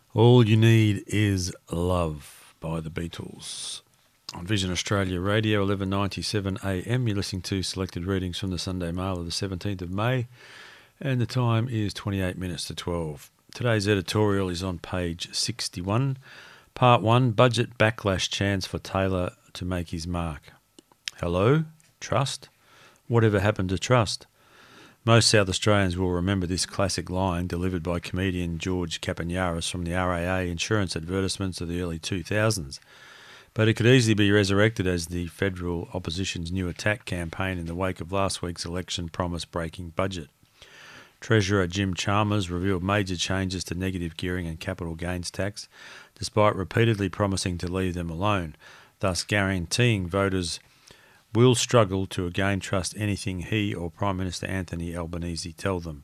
All You Need Is Love by the Beatles. On Vision Australia Radio, 11:97 a.m. You're listening to selected readings from the Sunday Mail of the 17th of May, and the time is 28 minutes to 12. Today's editorial is on page 61. Part 1, Budget Backlash Chance for Taylor to Make His Mark. Hello? Trust? Whatever happened to trust? Most South Australians will remember this classic line delivered by comedian George Kapanaris from the RAA insurance advertisements of the early 2000s. But it could easily be resurrected as the federal opposition's new attack campaign in the wake of last week's election promise-breaking budget. Treasurer Jim Chalmers revealed major changes to negative gearing and capital gains tax, despite repeatedly promising to leave them alone, thus guaranteeing voters will struggle to again trust anything he or Prime Minister Anthony Albanese tell them.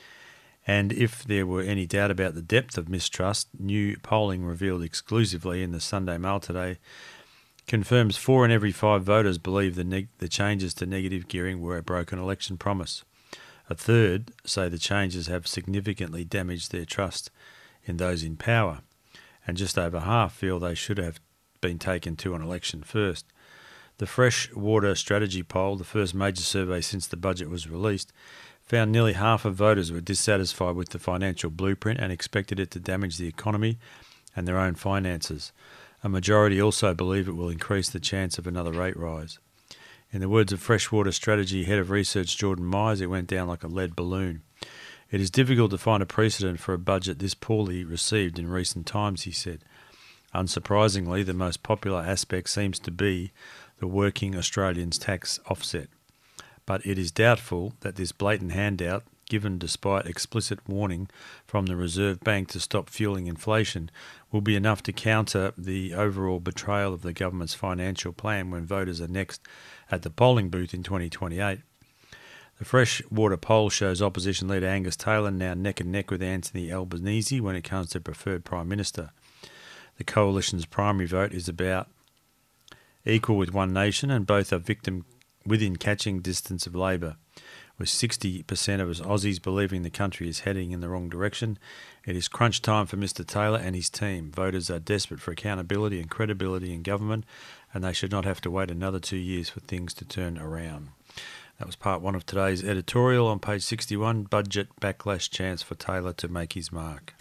And if there were any doubt about the depth of mistrust, new polling revealed exclusively in the Sunday Mail today confirms 4 in every 5 voters believe the changes to negative gearing were a broken election promise. A third say the changes have significantly damaged their trust in those in power, and just over half feel they should have been taken to an election first. The Freshwater Strategy Poll, the first major survey since the budget was released, found nearly half of voters were dissatisfied with the financial blueprint and expected it to damage the economy and their own finances. A majority also believe it will increase the chance of another rate rise. In the words of Freshwater Strategy Head of Research Jordan Myers, it went down like a lead balloon. It is difficult to find a precedent for a budget this poorly received in recent times, he said. Unsurprisingly, the most popular aspect seems to be the working Australians' tax offset. But it is doubtful that this blatant handout, given despite explicit warning from the Reserve Bank to stop fueling inflation, will be enough to counter the overall betrayal of the government's financial plan when voters are next at the polling booth in 2028. The Freshwater poll shows opposition leader Angus Taylor now neck and neck with Anthony Albanese when it comes to preferred Prime Minister. The coalition's primary vote is about equal with One Nation, and both are within catching distance of Labor. With 60% of us Aussies believing the country is heading in the wrong direction, it is crunch time for Mr Taylor and his team. Voters are desperate for accountability and credibility in government, and they should not have to wait another 2 years for things to turn around. That was part 1 of today's editorial on page 61, Budget Backlash Chance for Taylor to Make His Mark.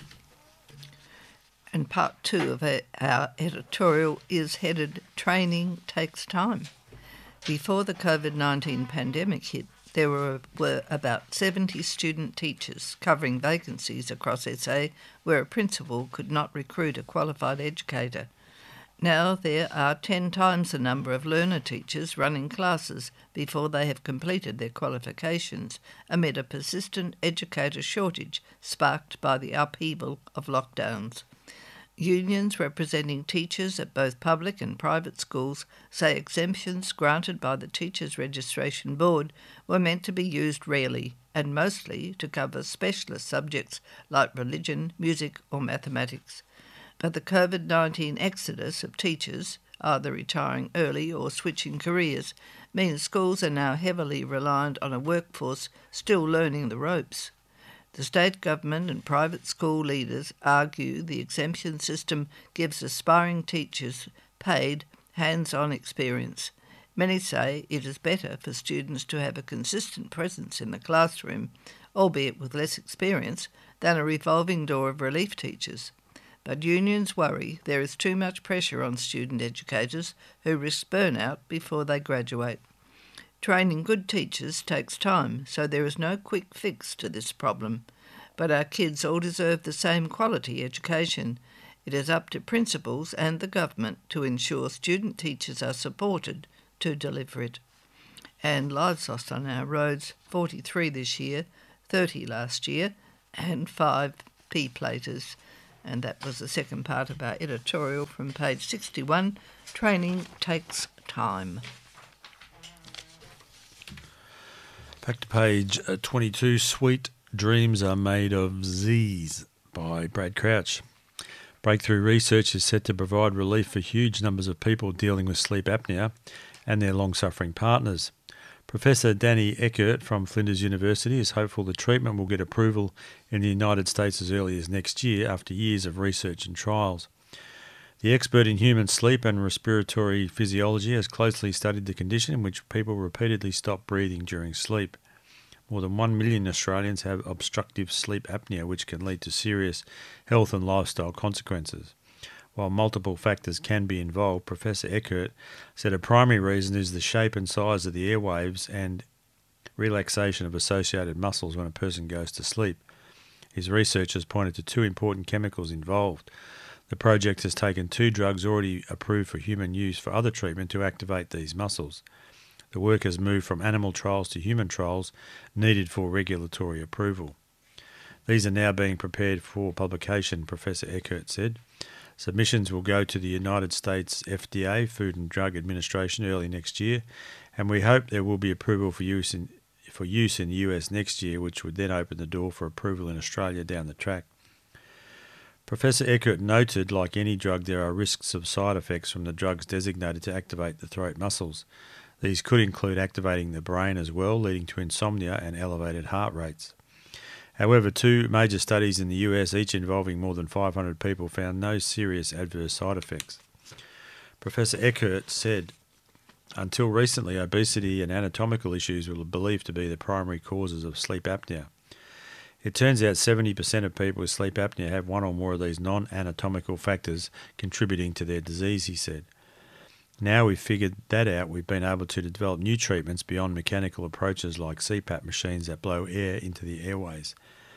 And part 2 of our editorial is headed Training Takes Time. Before the COVID-19 pandemic hit, there were about 70 student teachers covering vacancies across SA where a principal could not recruit a qualified educator. Now there are 10 times the number of learner teachers running classes before they have completed their qualifications amid a persistent educator shortage sparked by the upheaval of lockdowns. Unions representing teachers at both public and private schools say exemptions granted by the Teachers Registration Board were meant to be used rarely and mostly to cover specialist subjects like religion, music or mathematics. But the COVID-19 exodus of teachers, either retiring early or switching careers, means schools are now heavily reliant on a workforce still learning the ropes. The state government and private school leaders argue the exemption system gives aspiring teachers paid, hands-on experience. Many say it is better for students to have a consistent presence in the classroom, albeit with less experience, than a revolving door of relief teachers. But unions worry there is too much pressure on student educators who risk burnout before they graduate. Training good teachers takes time, so there is no quick fix to this problem. But our kids all deserve the same quality education. It is up to principals and the government to ensure student teachers are supported to deliver it. And lives lost on our roads, 43 this year, 30 last year, and 5 P-platers. And that was the second part of our editorial from page 61, Training Takes Time. Back to page 22, Sweet Dreams Are Made of Z's by Brad Crouch. Breakthrough research is set to provide relief for huge numbers of people dealing with sleep apnea and their long-suffering partners. Professor Danny Eckert from Flinders University is hopeful the treatment will get approval in the United States as early as next year after years of research and trials. The expert in human sleep and respiratory physiology has closely studied the condition in which people repeatedly stop breathing during sleep. More than 1 million Australians have obstructive sleep apnea, which can lead to serious health and lifestyle consequences. While multiple factors can be involved, Professor Eckert said a primary reason is the shape and size of the airwaves and relaxation of associated muscles when a person goes to sleep. His research has pointed to two important chemicals involved. The project has taken 2 drugs already approved for human use for other treatment to activate these muscles. The work has moved from animal trials to human trials needed for regulatory approval. These are now being prepared for publication, Professor Eckert said. Submissions will go to the United States FDA, Food and Drug Administration, early next year, and we hope there will be approval for use in the US next year, which would then open the door for approval in Australia down the track. Professor Eckert noted, like any drug, there are risks of side effects from the drugs designated to activate the throat muscles. These could include activating the brain as well, leading to insomnia and elevated heart rates. However, 2 major studies in the US, each involving more than 500 people, found no serious adverse side effects. Professor Eckert said, until recently, obesity and anatomical issues were believed to be the primary causes of sleep apnea. It turns out 70% of people with sleep apnea have one or more of these non-anatomical factors contributing to their disease, he said. Now we've figured that out, we've been able to develop new treatments beyond mechanical approaches like CPAP machines that blow air into the airways.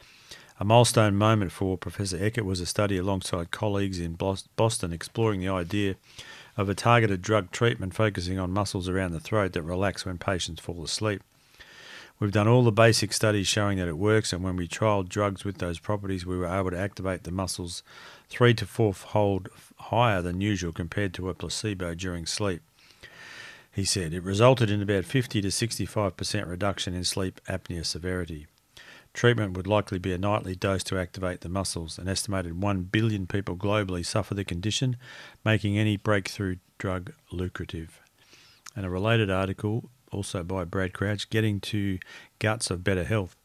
A milestone moment for Professor Eckert was a study alongside colleagues in Boston exploring the idea of a targeted drug treatment focusing on muscles around the throat that relax when patients fall asleep. We've done all the basic studies showing that it works, and when we trialled drugs with those properties, we were able to activate the muscles 3 to 4-fold higher than usual compared to a placebo during sleep. He said it resulted in about 50 to 65% reduction in sleep apnea severity. Treatment would likely be a nightly dose to activate the muscles. An estimated 1 billion people globally suffer the condition, making any breakthrough drug lucrative. And a related article, also by Brad Crouch, Getting to Guts of Better Health.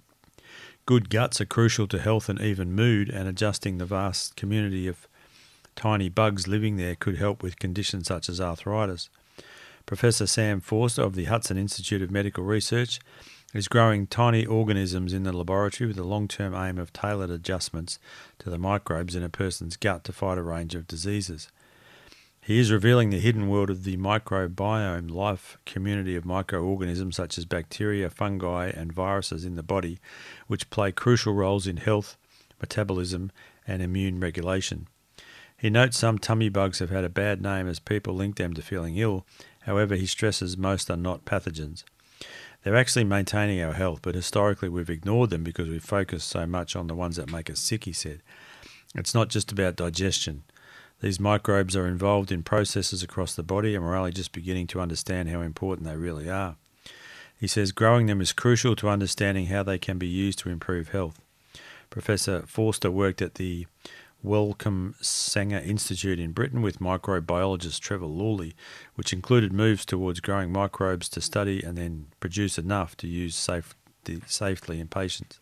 Good guts are crucial to health and even mood, and adjusting the vast community of tiny bugs living there could help with conditions such as arthritis. Professor Sam Forster of the Hudson Institute of Medical Research is growing tiny organisms in the laboratory with the long-term aim of tailored adjustments to the microbes in a person's gut to fight a range of diseases. He is revealing the hidden world of the microbiome life community of microorganisms such as bacteria, fungi and viruses in the body, which play crucial roles in health, metabolism and immune regulation. He notes some tummy bugs have had a bad name as people link them to feeling ill. However, he stresses most are not pathogens. They're actually maintaining our health, but historically we've ignored them because we focus so much on the ones that make us sick, he said. It's not just about digestion. These microbes are involved in processes across the body, and we're only just beginning to understand how important they really are. He says growing them is crucial to understanding how they can be used to improve health. Professor Forster worked at the Wellcome Sanger Institute in Britain with microbiologist Trevor Lawley, which included moves towards growing microbes to study and then produce enough to use safely in patients.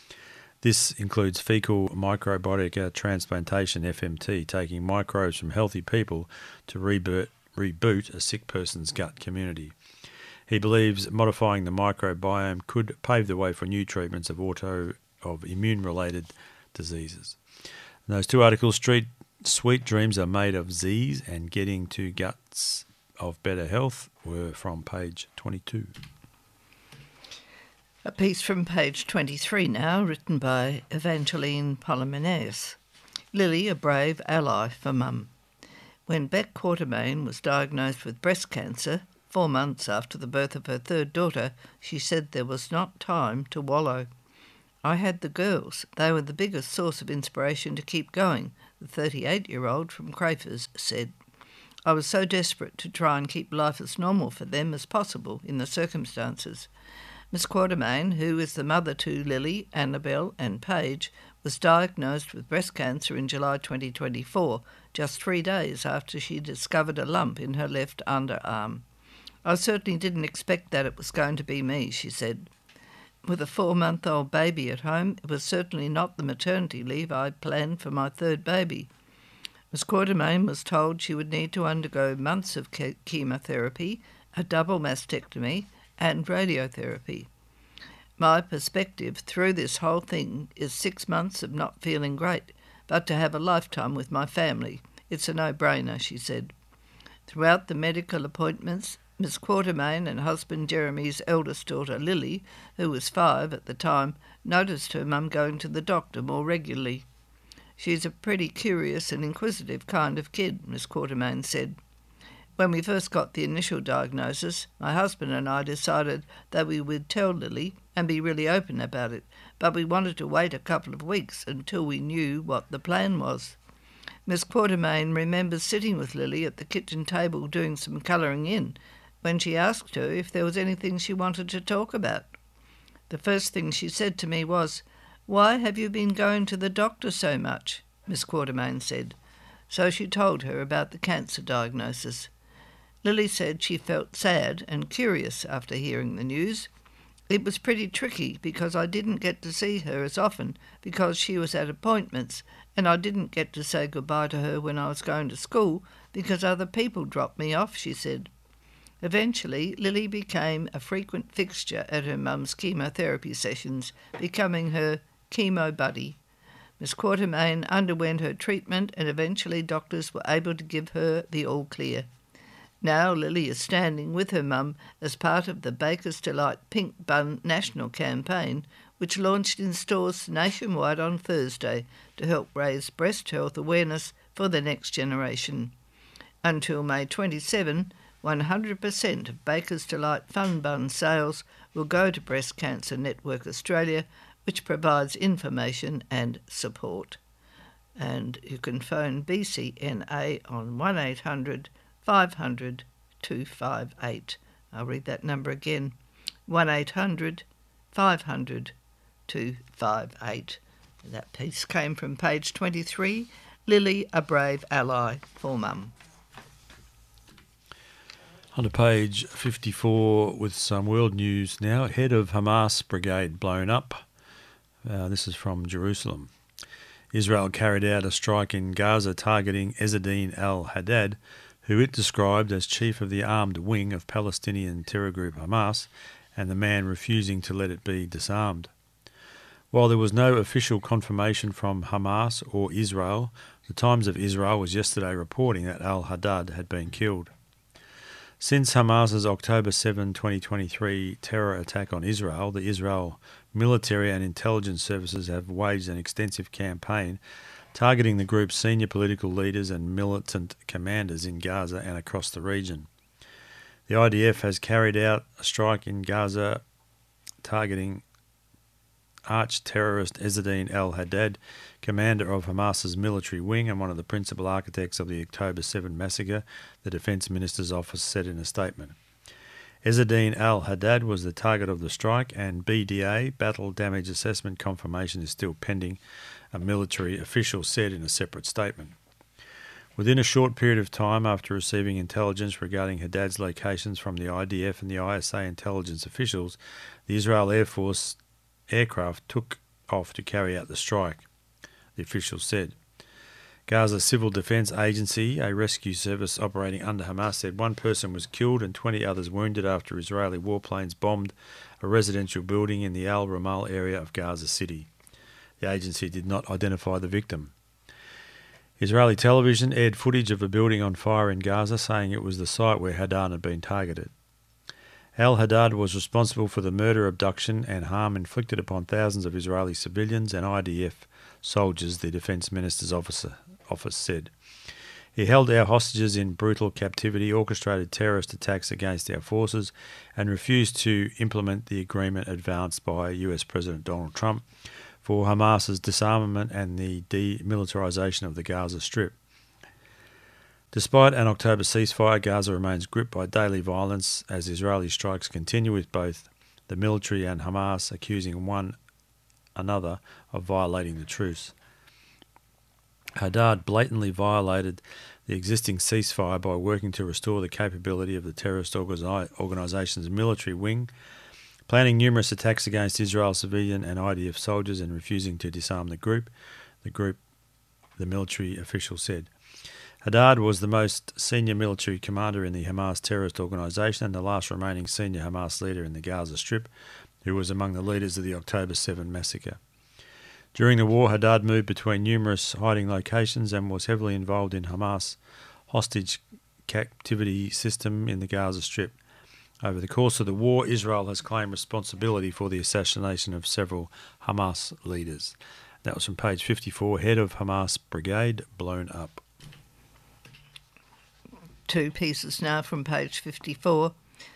This includes fecal microbiotica transplantation, FMT, taking microbes from healthy people to reboot a sick person's gut community. He believes modifying the microbiome could pave the way for new treatments of immune-related diseases. And those 2 articles, Sweet Dreams Are Made of Z's and Getting to Guts of Better Health, were from page 22. A piece from page 23 now, written by Evangeline Polomenes. Lily, a brave ally for Mum. When Beck Quartermain was diagnosed with breast cancer, 4 months after the birth of her 3rd daughter, she said there was not time to wallow. I had the girls. They were the biggest source of inspiration to keep going, the 38-year-old from Crafers said. I was so desperate to try and keep life as normal for them as possible in the circumstances. Miss Quartermain, who is the mother to Lily, Annabelle and Paige, was diagnosed with breast cancer in July 2024, just 3 days after she discovered a lump in her left underarm. I certainly didn't expect that it was going to be me, she said. With a 4-month-old baby at home, it was certainly not the maternity leave I planned for my third baby. Miss Quartermain was told she would need to undergo months of chemotherapy, a double mastectomy, and radiotherapy. My perspective through this whole thing is 6 months of not feeling great, but to have a lifetime with my family. It's a no-brainer, she said. Throughout the medical appointments, Miss Quartermain and husband Jeremy's eldest daughter Lily, who was 5 at the time, noticed her mum going to the doctor more regularly. She's a pretty curious and inquisitive kind of kid, Miss Quartermain said. When we first got the initial diagnosis, my husband and I decided that we would tell Lily and be really open about it, but we wanted to wait a couple of weeks until we knew what the plan was. Miss Quartermain remembers sitting with Lily at the kitchen table doing some colouring in when she asked her if there was anything she wanted to talk about. The first thing she said to me was, "Why have you been going to the doctor so much?" Miss Quartermain said. So she told her about the cancer diagnosis. Lily said she felt sad and curious after hearing the news. It was pretty tricky because I didn't get to see her as often because she was at appointments, and I didn't get to say goodbye to her when I was going to school because other people dropped me off, she said. Eventually, Lily became a frequent fixture at her mum's chemotherapy sessions, becoming her chemo buddy. Miss Quartermain underwent her treatment and eventually doctors were able to give her the all clear. Now Lily is standing with her mum as part of the Baker's Delight Pink Bun National Campaign, which launched in stores nationwide on Thursday to help raise breast health awareness for the next generation. Until May 27, 100% of Baker's Delight Fun Bun sales will go to Breast Cancer Network Australia, which provides information and support. And you can phone BCNA on 1800 500 258. I'll read that number again, 1800 500 258. That piece came from page 23, Lily, a brave ally for mum. On to page 54 with some world news now. Head of Hamas brigade blown up. This is from Jerusalem. Israel carried out a strike in Gaza targeting Ezzedine al-Haddad, who it described as chief of the armed wing of Palestinian terror group Hamas, and the man refusing to let it be disarmed. While there was no official confirmation from Hamas or Israel, the Times of Israel was yesterday reporting that al-Haddad had been killed. Since Hamas's October 7, 2023 terror attack on Israel, the Israel military and intelligence services have waged an extensive campaign targeting the group's senior political leaders and militant commanders in Gaza and across the region. The IDF has carried out a strike in Gaza targeting arch-terrorist Ezzedine al-Haddad, commander of Hamas's military wing and one of the principal architects of the October 7 massacre, the Defence Minister's office said in a statement. Ezzedine al-Haddad was the target of the strike, and BDA, Battle Damage Assessment confirmation, is still pending, a military official said in a separate statement. Within a short period of time after receiving intelligence regarding Haddad's locations from the IDF and the ISA intelligence officials, the Israel Air Force aircraft took off to carry out the strike, the official said. Gaza Civil Defence Agency, a rescue service operating under Hamas, said one person was killed and 20 others wounded after Israeli warplanes bombed a residential building in the Al Ramal area of Gaza City. The agency did not identify the victim. Israeli television aired footage of a building on fire in Gaza, saying it was the site where Haddad had been targeted. Al-Haddad was responsible for the murder, abduction and harm inflicted upon thousands of Israeli civilians and IDF soldiers, the Defence Minister's office said. He held our hostages in brutal captivity, orchestrated terrorist attacks against our forces, and refused to implement the agreement advanced by US President Donald Trump for Hamas's disarmament and the demilitarisation of the Gaza Strip. Despite an October ceasefire, Gaza remains gripped by daily violence as Israeli strikes continue, with both the military and Hamas accusing one another of violating the truce. Haddad blatantly violated the the existing ceasefire by working to restore the capability of the terrorist organisation's military wing, planning numerous attacks against Israel civilian and IDF soldiers and refusing to disarm the group, the military official said. Haddad was the most senior military commander in the Hamas terrorist organisation and the last remaining senior Hamas leader in the Gaza Strip, who was among the leaders of the October 7 massacre. During the war, Haddad moved between numerous hiding locations and was heavily involved in Hamas hostage captivity system in the Gaza Strip. Over the course of the war, Israel has claimed responsibility for the assassination of several Hamas leaders. That was from page 54, head of Hamas brigade blown up. Two pieces now from page 54.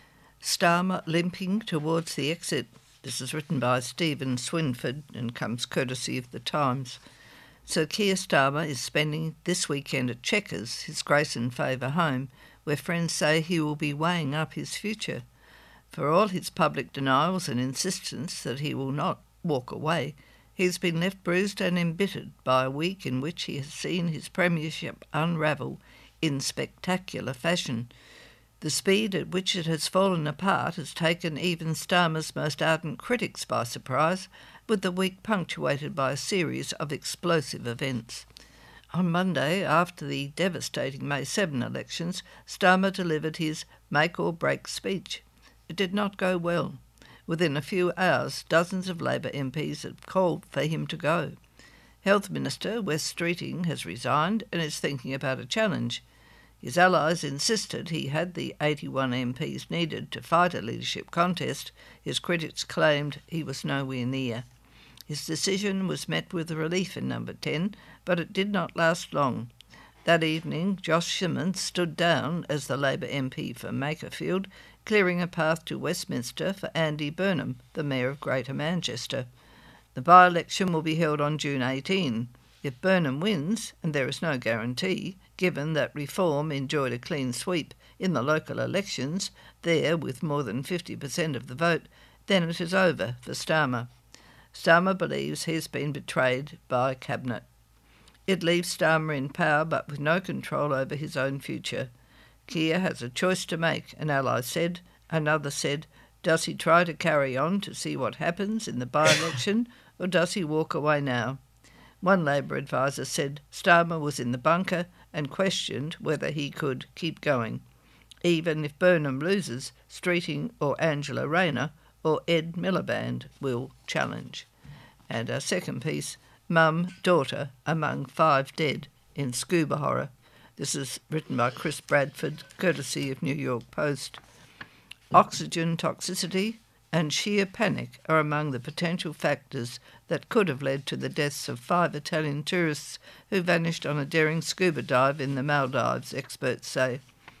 Starmer limping towards the exit. This is written by Stephen Swinford and comes courtesy of The Times. Sir Keir Starmer is spending this weekend at Chequers, his grace and favour home, where friends say he will be weighing up his future. For all his public denials and insistence that he will not walk away, he's been left bruised and embittered by a week in which he has seen his premiership unravel in spectacular fashion. The speed at which it has fallen apart has taken even Starmer's most ardent critics by surprise, with the week punctuated by a series of explosive events. On Monday, after the devastating May 7 elections, Starmer delivered his make-or-break speech. It did not go well. Within a few hours, dozens of Labor MPs had called for him to go. Health Minister Wes Streeting has resigned and is thinking about a challenge. His allies insisted he had the 81 MPs needed to fight a leadership contest. His critics claimed he was nowhere near. His decision was met with relief in Number 10, but it did not last long. That evening, Josh Simmons stood down as the Labor MP for Makerfield, clearing a path to Westminster for Andy Burnham, the Mayor of Greater Manchester. The by-election will be held on June 18. If Burnham wins, and there is no guarantee, given that Reform enjoyed a clean sweep in the local elections, there with more than 50% of the vote, then it is over for Starmer. Starmer believes he has been betrayed by Cabinet. It leaves Starmer in power but with no control over his own future. Keir has a choice to make, an ally said. Another said, does he try to carry on to see what happens in the by-election, or does he walk away now? One Labor advisor said Starmer was in the bunker and questioned whether he could keep going. Even if Burnham loses, Streeting or Angela Rayner or Ed Miliband will challenge. And our second piece, Mum, Daughter, Among 5 Dead in Scuba Horror. This is written by Chris Bradford, courtesy of New York Post. Oxygen toxicity and sheer panic are among the potential factors that could have led to the deaths of 5 Italian tourists who vanished on a daring scuba dive in the Maldives, experts say.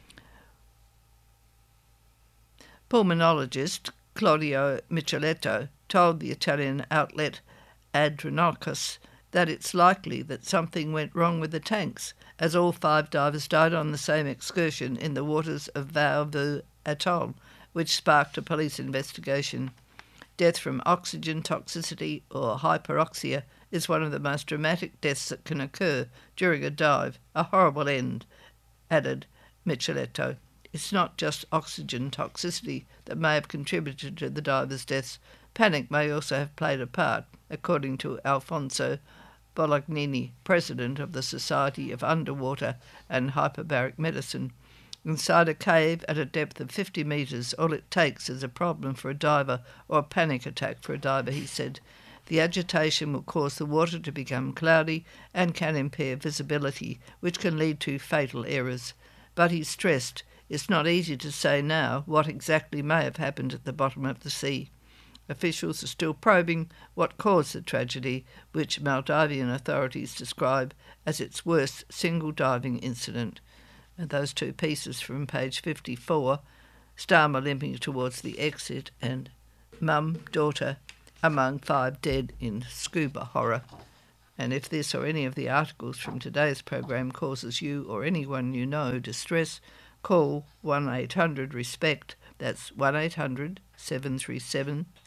Pulmonologist Claudio Micheletto told the Italian outlet Adrenocus that it's likely that something went wrong with the tanks, as all 5 divers died on the same excursion in the waters of Vauvau Atoll, which sparked a police investigation. Death from oxygen toxicity or hyperoxia is one of the most dramatic deaths that can occur during a dive. A horrible end, added Micheletto. It's not just oxygen toxicity that may have contributed to the divers' deaths. Panic may also have played a part, according to Alfonso Bolognini, president of the Society of Underwater and Hyperbaric Medicine. Inside a cave at a depth of 50 metres, all it takes is a problem for a diver or a panic attack for a diver, he said. The agitation will cause the water to become cloudy and can impair visibility, which can lead to fatal errors. But he stressed it's not easy to say now what exactly may have happened at the bottom of the sea. Officials are still probing what caused the tragedy, which Maldivian authorities describe as its worst single diving incident. And those two pieces from page 54, Starmer limping towards the exit and Mum, Daughter, Among 5 Dead in Scuba Horror. And if this or any of the articles from today's program causes you or anyone you know distress, call 1-800-RESPECT. That's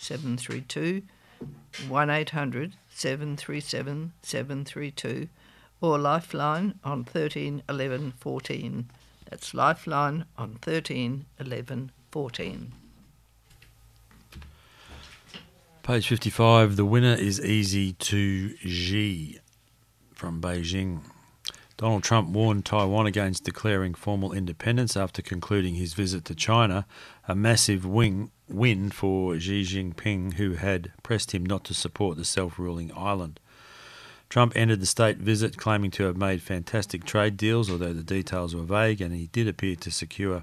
1-800-737-732, 1-800-737-732, or Lifeline on 13 11 14. That's Lifeline on 13 11 14. Page 55, the winner is easy to Xi from Beijing. Donald Trump warned Taiwan against declaring formal independence after concluding his visit to China, a massive win for Xi Jinping, who had pressed him not to support the self-ruling island. Trump ended the state visit claiming to have made fantastic trade deals, although the details were vague, and he did not appear to secure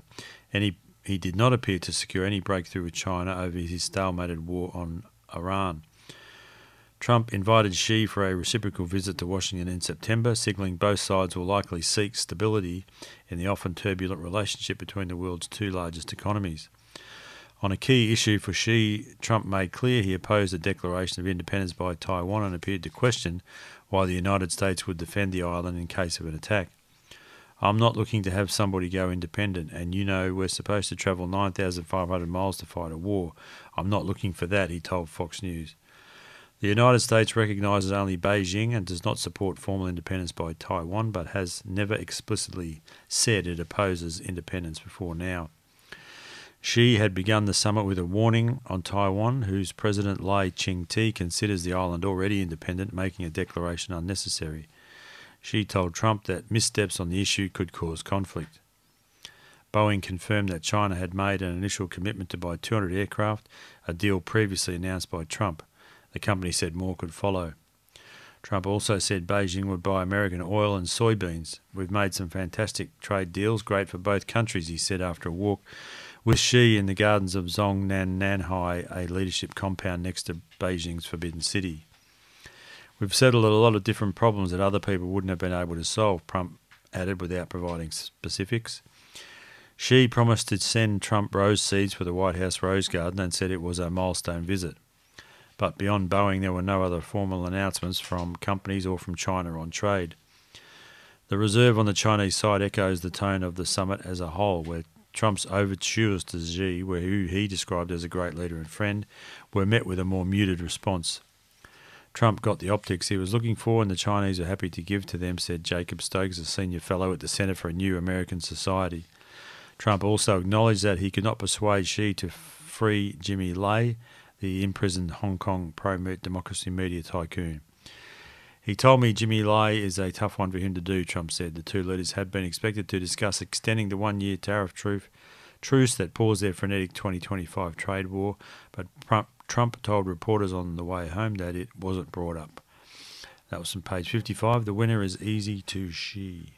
any breakthrough with China over his stalemated war on Iran. Trump invited Xi for a reciprocal visit to Washington in September, signalling both sides will likely seek stability in the often turbulent relationship between the world's two largest economies. On a key issue for Xi, Trump made clear he opposed a declaration of independence by Taiwan and appeared to question why the United States would defend the island in case of an attack. I'm not looking to have somebody go independent, and you know we're supposed to travel 9,500 miles to fight a war. I'm not looking for that, he told Fox News. The United States recognises only Beijing and does not support formal independence by Taiwan, but has never explicitly said it opposes independence before now. Xi had begun the summit with a warning on Taiwan, whose President Lai Ching-te considers the island already independent, making a declaration unnecessary. Xi told Trump that missteps on the issue could cause conflict. Boeing confirmed that China had made an initial commitment to buy 200 aircraft, a deal previously announced by Trump. The company said more could follow. Trump also said Beijing would buy American oil and soybeans. We've made some fantastic trade deals, great for both countries, he said after a walk with Xi in the gardens of Zhongnan Nanhai, a leadership compound next to Beijing's Forbidden City. We've settled a lot of different problems that other people wouldn't have been able to solve, Trump added without providing specifics. Xi promised to send Trump rose seeds for the White House Rose Garden and said it was a milestone visit. But beyond Boeing, there were no other formal announcements from companies or from China on trade. The reserve on the Chinese side echoes the tone of the summit as a whole, where Trump's overtures to Xi, who he described as a great leader and friend, were met with a more muted response. Trump got the optics he was looking for, and the Chinese are happy to give to them, said Jacob Stokes, a senior fellow at the Centre for a New American Society. Trump also acknowledged that he could not persuade Xi to free Jimmy Lai, the imprisoned Hong Kong pro-democracy media tycoon. He told me Jimmy Lai is a tough one for him to do, Trump said. The two leaders had been expected to discuss extending the one-year tariff truce that paused their frenetic 2025 trade war, but Trump told reporters on the way home that it wasn't brought up. That was from page 55. The winner is easy to Xi.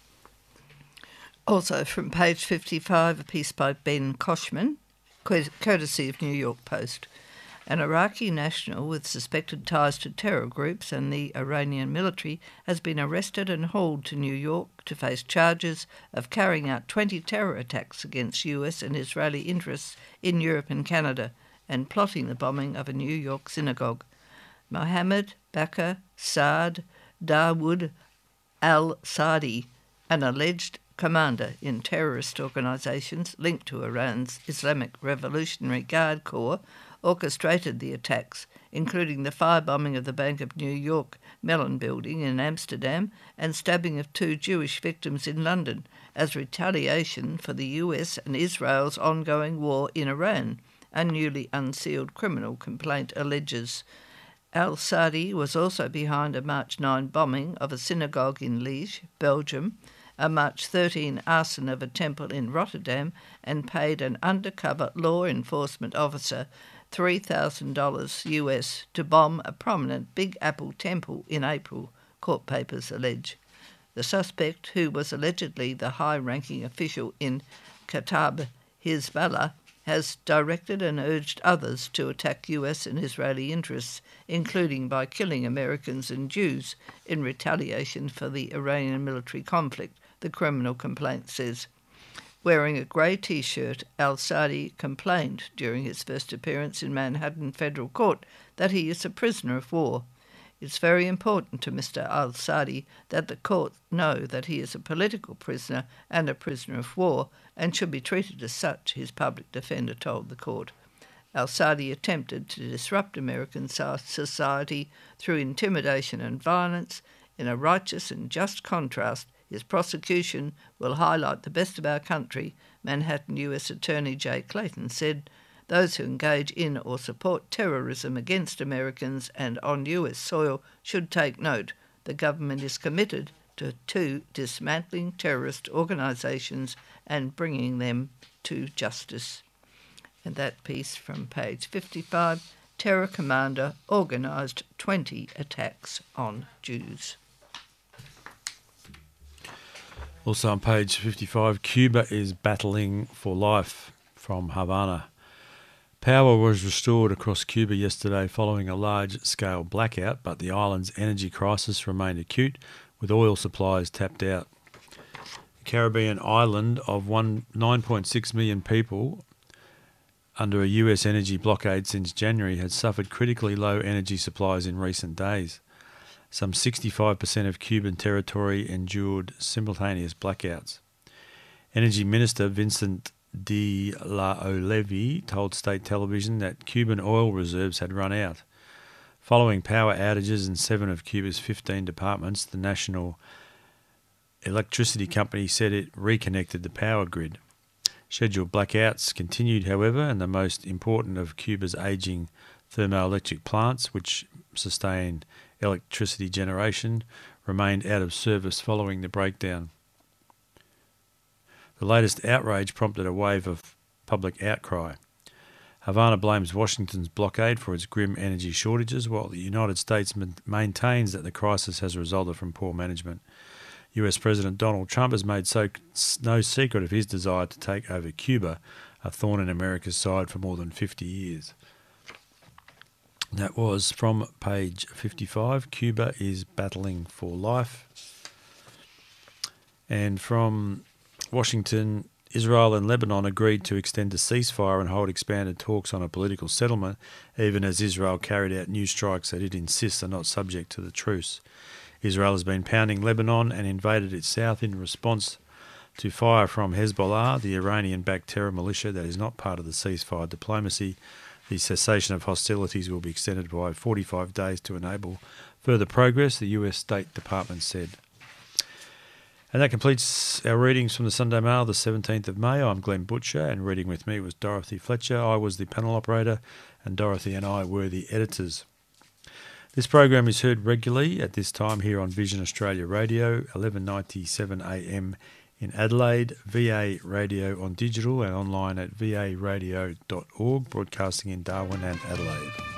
Also from page 55, a piece by Ben Koshman, courtesy of New York Post. An Iraqi national with suspected ties to terror groups and the Iranian military has been arrested and hauled to New York to face charges of carrying out 20 terror attacks against US and Israeli interests in Europe and Canada and plotting the bombing of a New York synagogue. Mohammed Bakr Saad Dawood al-Saadi, an alleged commander in terrorist organisations linked to Iran's Islamic Revolutionary Guard Corps, orchestrated the attacks, including the firebombing of the Bank of New York Mellon building in Amsterdam and stabbing of 2 Jewish victims in London as retaliation for the US and Israel's ongoing war in Iran, a newly unsealed criminal complaint alleges. Al-Saadi was also behind a March 9 bombing of a synagogue in Liège, Belgium, a March 13 arson of a temple in Rotterdam, and paid an undercover law enforcement officer $3,000 US to bomb a prominent Big Apple temple in April, court papers allege. The suspect, who was allegedly the high-ranking official in Kataib Hezbollah, has directed and urged others to attack US and Israeli interests, including by killing Americans and Jews in retaliation for the Iranian military conflict, the criminal complaint says. Wearing a grey T-shirt, al-Saadi complained during his first appearance in Manhattan Federal Court that he is a prisoner of war. It's very important to Mr. al-Saadi that the court know that he is a political prisoner and a prisoner of war and should be treated as such, his public defender told the court. Al-Saadi attempted to disrupt American society through intimidation and violence, In a righteous and just contrast, his prosecution will highlight the best of our country, Manhattan US Attorney Jay Clayton said. Those who engage in or support terrorism against Americans and on US soil should take note. The government is committed to dismantling terrorist organisations and bringing them to justice. And that piece from page 55, Terror Commander organised 20 attacks on Jews. Also on page 55, Cuba is battling for life, from Havana. Power was restored across Cuba yesterday following a large-scale blackout, but the island's energy crisis remained acute, with oil supplies tapped out. The Caribbean island of 9.6 million people under a US energy blockade since January had suffered critically low energy supplies in recent days. Some 65% of Cuban territory endured simultaneous blackouts. Energy Minister Vincent de la Oleve told state television that Cuban oil reserves had run out. Following power outages in 7 of Cuba's 15 departments, the National Electricity Company said it reconnected the power grid. Scheduled blackouts continued, however, and the most important of Cuba's ageing thermoelectric plants, which sustained electricity generation, remained out of service following the breakdown. The latest outrage prompted a wave of public outcry. Havana blames Washington's blockade for its grim energy shortages, while the United States maintains that the crisis has resulted from poor management. US President Donald Trump has made no secret of his desire to take over Cuba, a thorn in America's side for more than 50 years. That was from page 55, Cuba is battling for life. And from Washington, Israel and Lebanon agreed to extend a ceasefire and hold expanded talks on a political settlement, even as Israel carried out new strikes that it insists are not subject to the truce. Israel has been pounding Lebanon and invaded its south in response to fire from Hezbollah, the Iranian-backed terror militia that is not part of the ceasefire diplomacy. The cessation of hostilities will be extended by 45 days to enable further progress, the US State Department said. And that completes our readings from the Sunday Mail, the 17th of May. I'm Glenn Butcher, and reading with me was Dorothy Fletcher. I was the panel operator, and Dorothy and I were the editors. This program is heard regularly at this time here on Vision Australia Radio, 1197 AM in Adelaide, VA Radio on digital and online at varadio.org, broadcasting in Darwin and Adelaide.